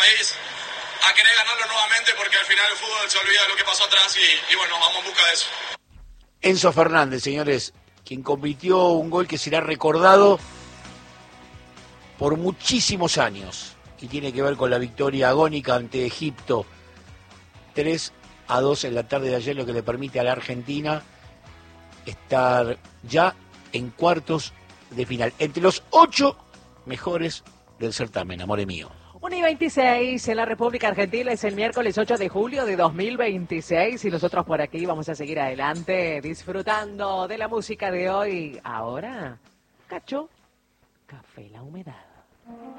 país, a querer ganarlo nuevamente, porque al final el fútbol se olvida de lo que pasó atrás y bueno, vamos en busca de eso. Enzo Fernández, señores, quien convirtió un gol que será recordado por muchísimos años y tiene que ver con la victoria agónica ante Egipto 3-2 en la tarde de ayer, lo que le permite a la Argentina estar ya en cuartos de final, entre los 8 mejores del certamen, amore mío. 1:26 en la República Argentina, es el miércoles 8 de julio de 2026 y nosotros por aquí vamos a seguir adelante disfrutando de la música de hoy. Ahora, Cacho, Café La Humedad.